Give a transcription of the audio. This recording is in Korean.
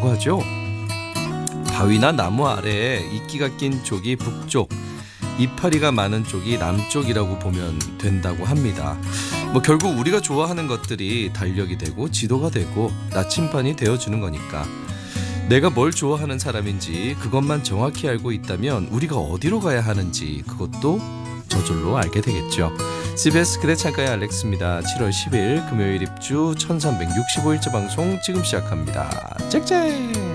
쪽이라고 하죠. 바위나 나무 아래에 이끼가 낀 쪽이 북쪽, 이파리가 많은 쪽이 남쪽이라고 보면 된다고 합니다. 결국 우리가 좋아하는 것들이 달력이 되고 지도가 되고 나침반이 되어주는 거니까 내가 뭘 좋아하는 사람인지 그것만 정확히 알고 있다면 우리가 어디로 가야 하는지 그것도 저절로 알게 되겠죠. CBS 그대 창가의 알렉스입니다. 7월 10일 금요일 입주 1365일째 방송 지금 시작합니다. 짹짹.